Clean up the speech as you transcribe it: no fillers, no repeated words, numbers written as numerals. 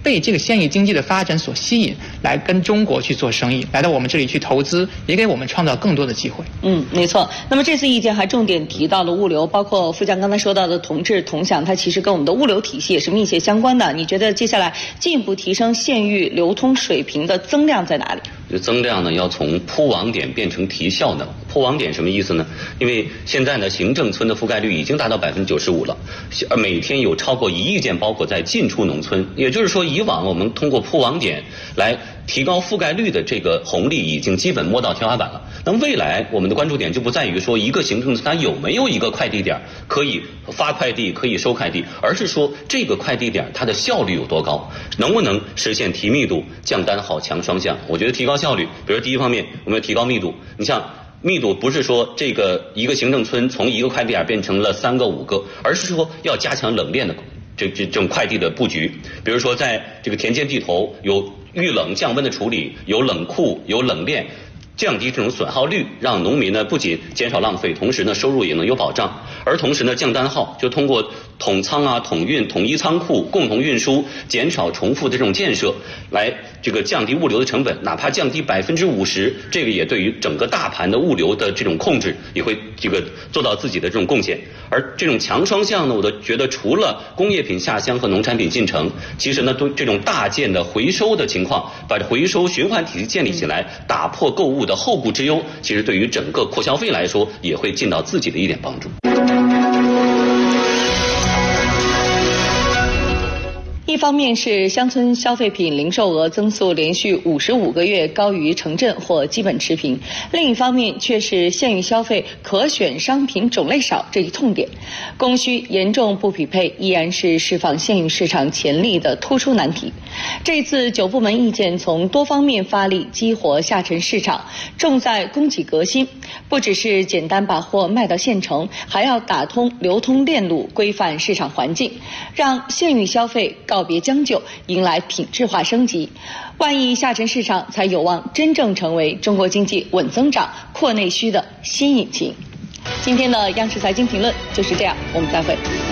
被这个县域经济的发展所吸引，来跟中国去做生意，来到我们这里去投资，也给我们创造更多的机会。 没错。那么这次意见还重点提到了物流，包括副将刚才说到的同质同享，它其实跟我们的物流体系也是密切相关的。你觉得接下来进一步提升县域流通水平的增量在哪里？ 这增量呢，要从铺网点变成提效能。铺网点什么意思呢？因为现在呢，行政村的覆盖率已经达到95%了，每天有超过1亿件包裹在进出农村。也就是说，以往我们通过铺网点来提高覆盖率的这个红利已经基本摸到天花板了。那么未来我们的关注点就不在于说一个行政村它有没有一个快递点可以发快递、可以收快递，而是说这个快递点它的效率有多高，能不能实现提密度、降单好、强双向。我觉得提高效率，比如第一方面我们要提高密度。你像密度不是说这个一个行政村从一个快递点变成了3个5个，而是说要加强冷链的这种快递的布局。比如说在这个田间地头有遇冷降温的处理，有冷库，有冷链，降低这种损耗率，让农民呢不仅减少浪费，同时呢收入也能有保障。而同时呢降单耗，就通过统仓啊、统运、统一仓库、共同运输，减少重复的这种建设，来这个降低物流的成本，哪怕降低50%，这个也对于整个大盘的物流的这种控制也会这个做到自己的这种贡献。而这种强双向呢，我都觉得除了工业品下乡和农产品进城，其实呢都这种大件的回收的情况，把回收循环体系建立起来，打破购物的后顾之忧，其实对于整个扩消费来说也会尽到自己的一点帮助。 一方面是乡村消费品零售额增速连续55个月高于城镇或基本持平，另一方面却是县域消费可选商品种类少这一痛点，供需严重不匹配依然是释放县域市场潜力的突出难题。这次9部门意见从多方面发力激活下沉市场，重在供给革新，不只是简单把货卖到县城，还要打通流通链路，规范市场环境，让县域消费告别将就，迎来品质化升级。万亿下沉市场才有望真正成为中国经济稳增长、扩内需的新引擎。今天的央视财经评论就是这样，我们再会。